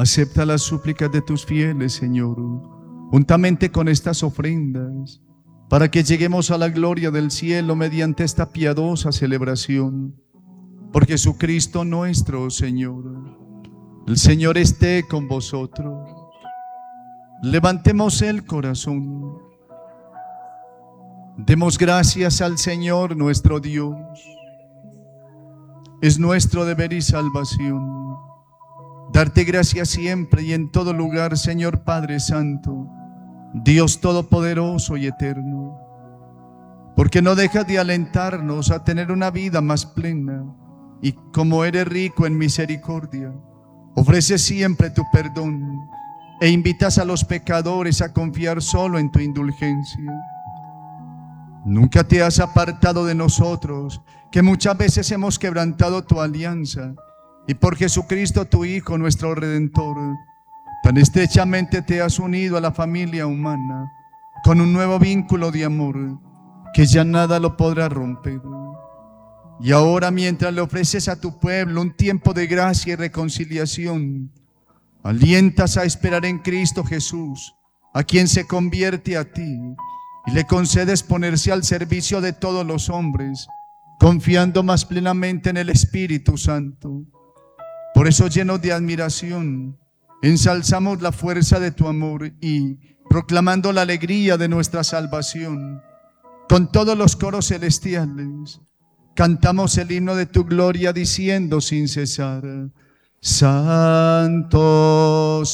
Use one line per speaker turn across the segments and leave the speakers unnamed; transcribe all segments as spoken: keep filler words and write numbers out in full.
Acepta las súplicas de tus fieles, Señor, juntamente con estas ofrendas, para que lleguemos a la gloria del cielo mediante esta piadosa celebración. Por Jesucristo nuestro Señor. El Señor esté con vosotros. Levantemos el corazón. Demos gracias al Señor nuestro Dios. Es nuestro deber y salvación darte gracias siempre y en todo lugar, Señor Padre Santo, Dios Todopoderoso y Eterno, porque no dejas de alentarnos a tener una vida más plena, y como eres rico en misericordia, ofreces siempre tu perdón e invitas a los pecadores a confiar solo en tu indulgencia. Nunca te has apartado de nosotros, que muchas veces hemos quebrantado tu alianza, y por Jesucristo tu Hijo, nuestro Redentor, tan estrechamente te has unido a la familia humana con un nuevo vínculo de amor que ya nada lo podrá romper. Y ahora, mientras le ofreces a tu pueblo un tiempo de gracia y reconciliación, alientas a esperar en Cristo Jesús, a quien se convierte a ti, y le concedes ponerse al servicio de todos los hombres, confiando más plenamente en el Espíritu Santo. Por eso, llenos de admiración, ensalzamos la fuerza de tu amor y, proclamando la alegría de nuestra salvación, con todos los coros celestiales, cantamos el himno de tu gloria diciendo sin cesar: Santo,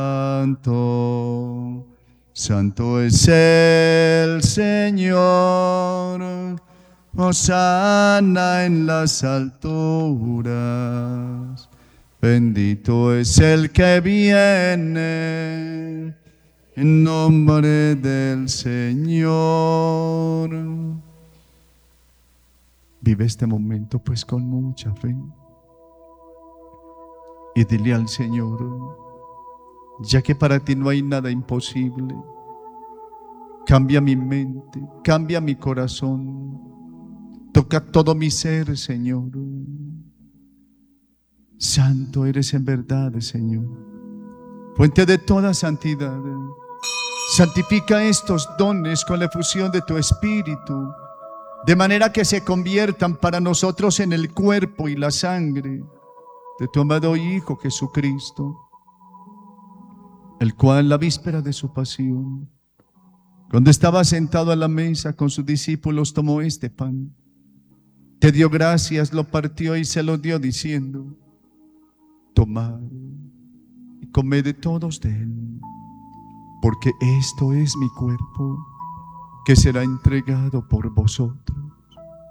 Santo, Santo es el Señor, hosana en las alturas. Bendito es el que viene en nombre del Señor. Vive este momento pues con mucha fe y dile al Señor, ya que para ti no hay nada imposible, cambia mi mente, cambia mi corazón, toca todo mi ser, Señor. Santo eres en verdad, Señor, fuente de toda santidad. Santifica estos dones con la efusión de tu Espíritu, de manera que se conviertan para nosotros en el cuerpo y la sangre de tu amado Hijo Jesucristo, el cual, la víspera de su pasión, cuando estaba sentado a la mesa con sus discípulos, tomó este pan, te dio gracias, lo partió y se lo dio diciendo: tomad y comed de todos de él, porque esto es mi cuerpo, que será entregado por vosotros.